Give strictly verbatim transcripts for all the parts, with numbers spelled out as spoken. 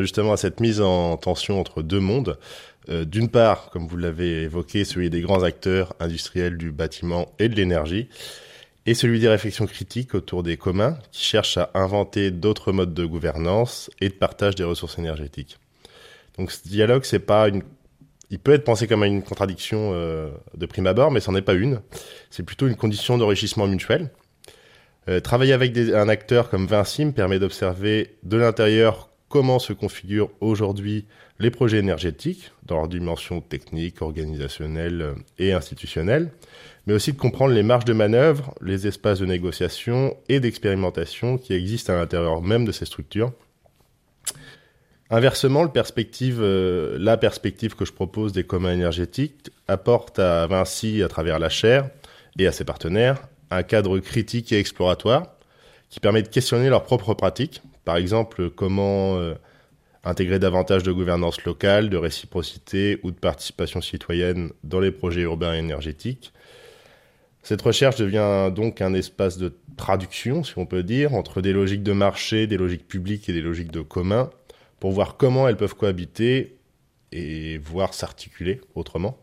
Justement à cette mise en tension entre deux mondes. Euh, d'une part, comme vous l'avez évoqué, celui des grands acteurs industriels du bâtiment et de l'énergie, et celui des réflexions critiques autour des communs qui cherchent à inventer d'autres modes de gouvernance et de partage des ressources énergétiques. Donc ce dialogue, c'est pas une... il peut être pensé comme une contradiction euh, de prime abord, mais c'en est pas une. C'est plutôt une condition d'enrichissement mutuel. Euh, travailler avec des... un acteur comme Vinci me permet d'observer de l'intérieur comment se configurent aujourd'hui les projets énergétiques dans leur dimension technique, organisationnelle et institutionnelle, mais aussi de comprendre les marges de manœuvre, les espaces de négociation et d'expérimentation qui existent à l'intérieur même de ces structures. Inversement, le perspective, euh, la perspective que je propose des communs énergétiques apporte à Vinci, à travers la chaire et à ses partenaires, un cadre critique et exploratoire qui permet de questionner leurs propres pratiques. Par exemple, comment euh, intégrer davantage de gouvernance locale, de réciprocité ou de participation citoyenne dans les projets urbains et énergétiques. Cette recherche devient donc un espace de traduction, si on peut dire, entre des logiques de marché, des logiques publiques et des logiques de commun, pour voir comment elles peuvent cohabiter et voir s'articuler autrement.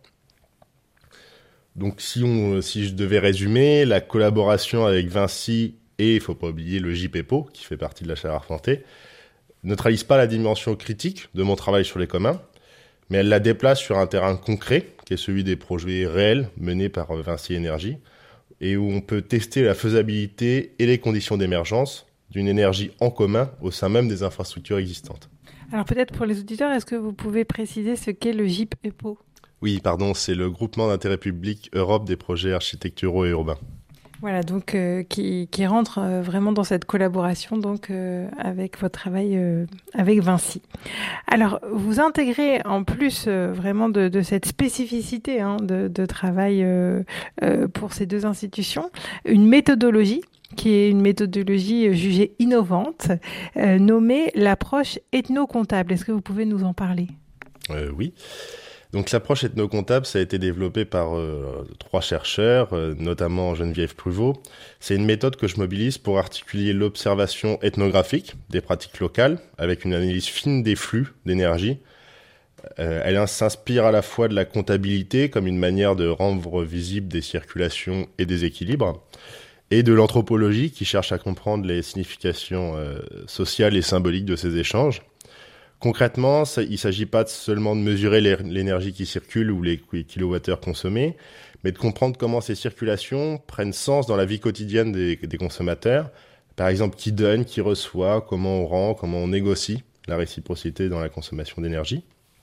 Donc si, on, si je devais résumer, la collaboration avec Vinci et, il ne faut pas oublier, le J P P O, qui fait partie de la chaire Arpenté, ne neutralise pas la dimension critique de mon travail sur les communs, mais elle la déplace sur un terrain concret, qui est celui des projets réels menés par Vinci Énergie, et où on peut tester la faisabilité et les conditions d'émergence d'une énergie en commun au sein même des infrastructures existantes. Alors peut-être pour les auditeurs, est-ce que vous pouvez préciser ce qu'est le J P P O ? Oui, pardon, c'est le groupement d'intérêt public Europe des projets architecturaux et urbains. Voilà, donc euh, qui, qui rentre euh, vraiment dans cette collaboration donc euh, avec votre travail euh, avec Vinci. Alors, vous intégrez en plus euh, vraiment de, de cette spécificité hein, de, de travail euh, euh, pour ces deux institutions, une méthodologie qui est une méthodologie jugée innovante, euh, nommée l'approche ethno-comptable. Est-ce que vous pouvez nous en parler ? euh, Oui. Donc l'approche ethno-comptable, ça a été développé par euh, trois chercheurs, euh, notamment Geneviève Pruvot. C'est une méthode que je mobilise pour articuler l'observation ethnographique des pratiques locales avec une analyse fine des flux d'énergie. Euh, elle s'inspire à la fois de la comptabilité comme une manière de rendre visibles des circulations et des équilibres, et de l'anthropologie qui cherche à comprendre les significations euh, sociales et symboliques de ces échanges. Concrètement, ça, il ne s'agit pas seulement de mesurer l'énergie qui circule ou les kilowattheures consommés, mais de comprendre comment ces circulations prennent sens dans la vie quotidienne des, des consommateurs. Par exemple, qui donne, qui reçoit, comment on rend, comment on négocie la réciprocité dans la consommation d'énergie.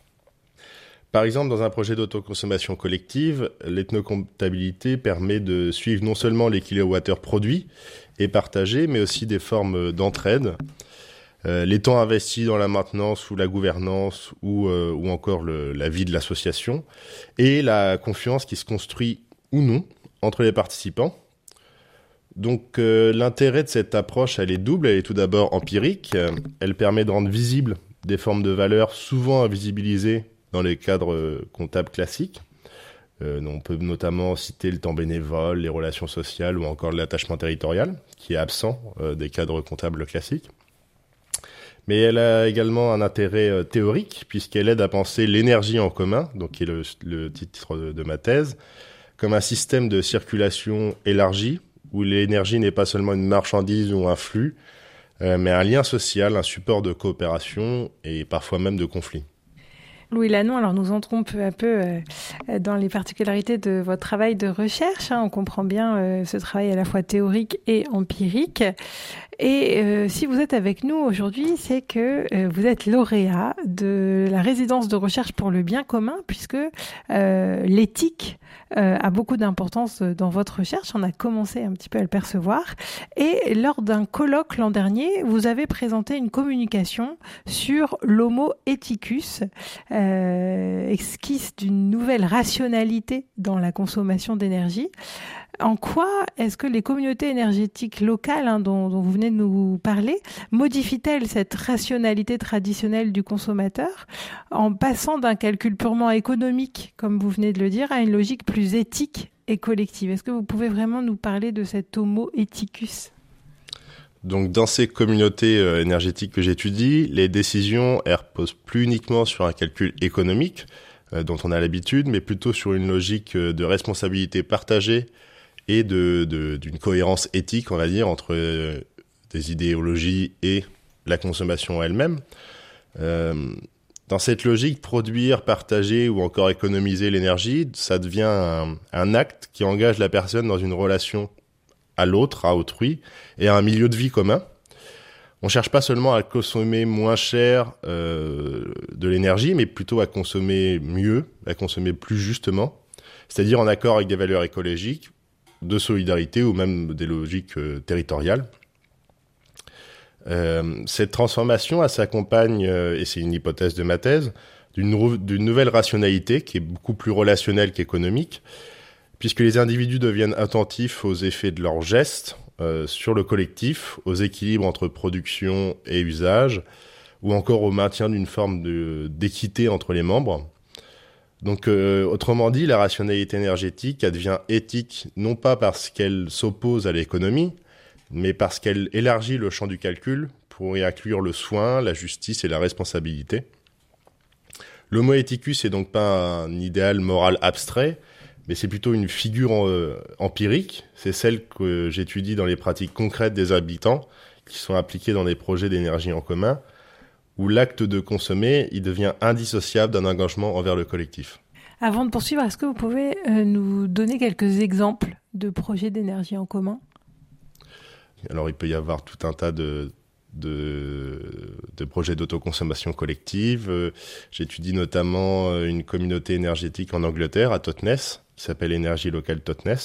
Par exemple, dans un projet d'autoconsommation collective, l'ethnocomptabilité permet de suivre non seulement les kilowattheures produits et partagés, mais aussi des formes d'entraide. Euh, les temps investis dans la maintenance ou la gouvernance ou, euh, ou encore le, la vie de l'association et la confiance qui se construit ou non entre les participants. Donc euh, l'intérêt de cette approche, elle est double. Elle est tout d'abord empirique. Elle permet de rendre visibles des formes de valeurs souvent invisibilisées dans les cadres euh, comptables classiques. Euh, on peut notamment citer le temps bénévole, les relations sociales ou encore l'attachement territorial, qui est absent euh, des cadres comptables classiques. Mais elle a également un intérêt euh, théorique, puisqu'elle aide à penser l'énergie en commun, donc qui est le, le titre de, de ma thèse, comme un système de circulation élargi, où l'énergie n'est pas seulement une marchandise ou un flux, euh, mais un lien social, un support de coopération et parfois même de conflit. Louis Lannon, alors nous entrons peu à peu euh, dans les particularités de votre travail de recherche. Hein. On comprend bien euh, ce travail à la fois théorique et empirique. Et euh, si vous êtes avec nous aujourd'hui, c'est que euh, vous êtes lauréat de la résidence de recherche pour le bien commun, puisque euh, l'éthique euh, a beaucoup d'importance dans votre recherche. On a commencé un petit peu à le percevoir. Et lors d'un colloque l'an dernier, vous avez présenté une communication sur l'homo ethicus, euh, esquisse d'une nouvelle rationalité dans la consommation d'énergie. En quoi est-ce que les communautés énergétiques locales hein, dont, dont vous venez de nous parler modifient-elles cette rationalité traditionnelle du consommateur en passant d'un calcul purement économique, comme vous venez de le dire, à une logique plus éthique et collective ? Est-ce que vous pouvez vraiment nous parler de cet homo ethicus ? Donc, dans ces communautés euh, énergétiques que j'étudie, les décisions, elles reposent plus uniquement sur un calcul économique, euh, dont on a l'habitude, mais plutôt sur une logique euh, de responsabilité partagée et de, de, d'une cohérence éthique, on va dire, entre euh, des idéologies et la consommation elle-même. Euh, dans cette logique, produire, partager ou encore économiser l'énergie, ça devient un, un acte qui engage la personne dans une relation à l'autre, à autrui, et à un milieu de vie commun. On cherche pas seulement à consommer moins cher euh, de l'énergie, mais plutôt à consommer mieux, à consommer plus justement, c'est-à-dire en accord avec des valeurs écologiques, de solidarité ou même des logiques euh, territoriales. Euh, cette transformation, elle s'accompagne, euh, et c'est une hypothèse de ma thèse, d'une, nou- d'une nouvelle rationalité qui est beaucoup plus relationnelle qu'économique, puisque les individus deviennent attentifs aux effets de leurs gestes euh, sur le collectif, aux équilibres entre production et usage, ou encore au maintien d'une forme de, d'équité entre les membres. Donc, euh, autrement dit, la rationalité énergétique, elle devient éthique, non pas parce qu'elle s'oppose à l'économie, mais parce qu'elle élargit le champ du calcul pour y inclure le soin, la justice et la responsabilité. L'homo ethicus est donc pas un idéal moral abstrait, mais c'est plutôt une figure euh, empirique. C'est celle que j'étudie dans les pratiques concrètes des habitants qui sont appliquées dans des projets d'énergie en commun, où l'acte de consommer, il devient indissociable d'un engagement envers le collectif. Avant de poursuivre, est-ce que vous pouvez euh, nous donner quelques exemples de projets d'énergie en commun ? Alors, il peut y avoir tout un tas de, de, de projets d'autoconsommation collective. Euh, j'étudie notamment euh, une communauté énergétique en Angleterre, à Totnes, qui s'appelle Énergie locale Totnes,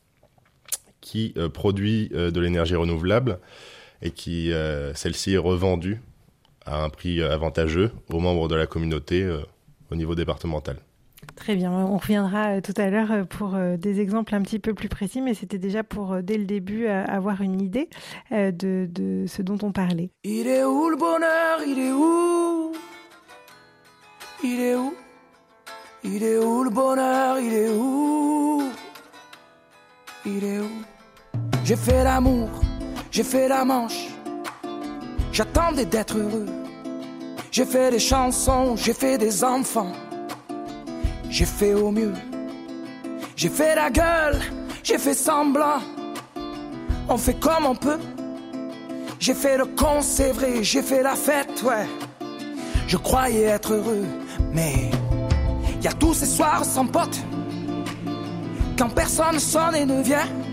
qui euh, produit euh, de l'énergie renouvelable et qui, euh, celle-ci est revendue à un prix avantageux aux membres de la communauté euh, au niveau départemental. Très bien, on reviendra tout à l'heure pour des exemples un petit peu plus précis, mais c'était déjà pour, dès le début, avoir une idée de, de ce dont on parlait. Il est où le bonheur ? Il est où ? Il est où ? Il est où le bonheur ? Il est où ? Il est où ? J'ai fait l'amour, j'ai fait la manche, j'attendais d'être heureux. J'ai fait des chansons, j'ai fait des enfants, j'ai fait au mieux. J'ai fait la gueule, j'ai fait semblant, on fait comme on peut. J'ai fait le con, c'est vrai, j'ai fait la fête, ouais. Je croyais être heureux, mais y a tous ces soirs sans potes, quand personne sonne et ne vient.